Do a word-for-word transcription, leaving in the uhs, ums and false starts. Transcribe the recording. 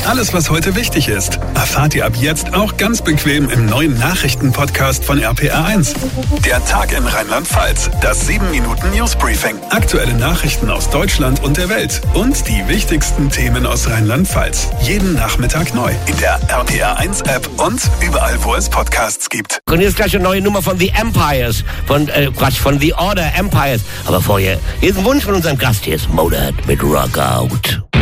Alles, was heute wichtig ist, erfahrt ihr ab jetzt auch ganz bequem im neuen Nachrichtenpodcast von R P R eins. Der Tag in Rheinland-Pfalz, das sieben Minuten Newsbriefing. Aktuelle Nachrichten aus Deutschland und der Welt und die wichtigsten Themen aus Rheinland-Pfalz. Jeden Nachmittag neu in der R P R eins App und überall, wo es Podcasts gibt. Und hier ist gleich eine neue Nummer von The Empires, von, äh, Quatsch, von The Order Empires. Aber vorher, hier ist ein Wunsch von unserem Gast, hier ist Motorhead mit Rock Out.